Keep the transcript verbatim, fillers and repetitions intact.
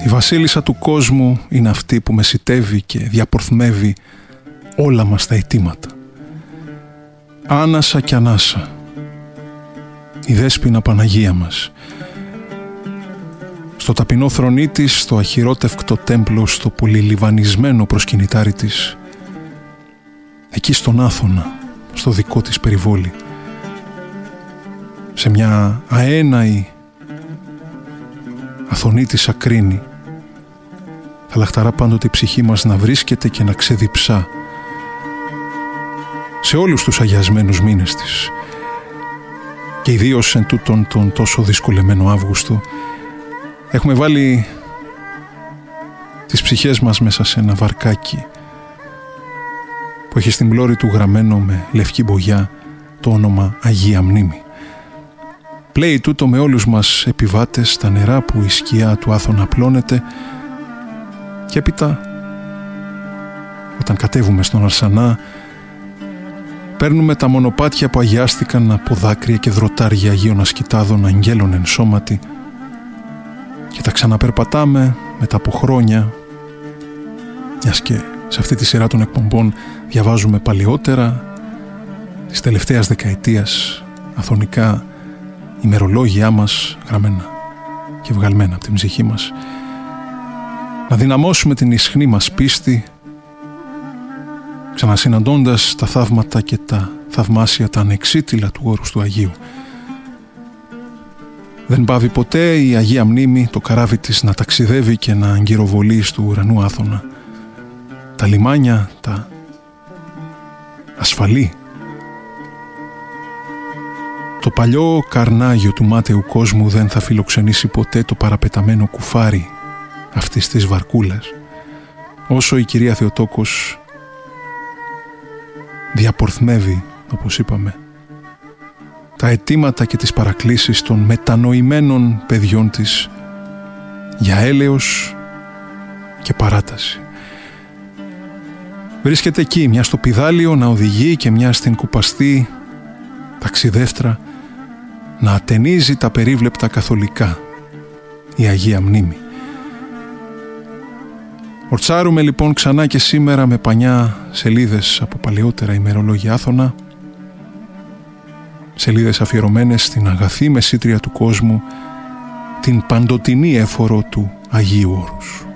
Η βασίλισσα του κόσμου είναι αυτή που μεσιτεύει και διαπορθμεύει όλα μας τα αιτήματα. Άνασα κι ανάσα, η δέσποινα Παναγία μας. Στο ταπεινό θρονί της, στο αχυρότευκτο τέμπλο, στο πολυλιβανισμένο προσκυνητάρι της, εκεί στον Άθωνα, στο δικό της περιβόλι, σε μια αέναη αθωνή της ακρίνη, θα λαχταρά πάντοτε η ψυχή μας να βρίσκεται και να ξεδιψά σε όλους τους αγιασμένους μήνες της, και ιδίως εν τούτον τον τόσο δυσκολεμένο Αύγουστο. Έχουμε βάλει τις ψυχές μας μέσα σε ένα βαρκάκι που έχει στην πλώρη του γραμμένο με λευκή μπογιά το όνομα Αγία Μνήμη. Πλέει τούτο με όλους μας επιβάτες στα νερά που η σκιά του Άθωνα απλώνεται, και έπειτα όταν κατέβουμε στον Αρσανά παίρνουμε τα μονοπάτια που αγιάστηκαν από δάκρυα και δροτάρια Αγίων Ασκητάδων αγγέλων εν σώματι και τα ξαναπερπατάμε μετά από χρόνια, μιας και σε αυτή τη σειρά των εκπομπών διαβάζουμε παλαιότερα της τελευταίας δεκαετίας αθωνικά ημερολόγια μας γραμμένα και βγαλμένα από την ψυχή μας, να δυναμώσουμε την ισχνή μας πίστη, ξανασυναντώντας τα θαύματα και τα θαυμάσια, τα ανεξίτηλα του όρους του Αγίου. Δεν πάβει ποτέ η Αγία Μνήμη το καράβι της να ταξιδεύει και να αγκυροβολεί του ουρανού Άθωνα. Τα λιμάνια, τα ασφαλή. Το παλιό καρνάγιο του μάταιου κόσμου δεν θα φιλοξενήσει ποτέ το παραπεταμένο κουφάρι αυτής της βαρκούλας, όσο η κυρία Θεοτόκος διαπορθμεύει, όπως είπαμε, τα αιτήματα και τις παρακλήσεις των μετανοημένων παιδιών της για έλεος και παράταση. Βρίσκεται εκεί, μια στο πηδάλιο να οδηγεί και μια στην κουπαστή ταξιδεύτρα να ατενίζει τα περίβλεπτα καθολικά, η Αγία Μνήμη. Ορτσάρουμε λοιπόν ξανά και σήμερα με πανιά σελίδες από παλαιότερα ημερολόγια Άθωνα, σελίδες αφιερωμένες στην αγαθή μεσήτρια του κόσμου, την παντοτινή έφορο του Αγίου Όρους.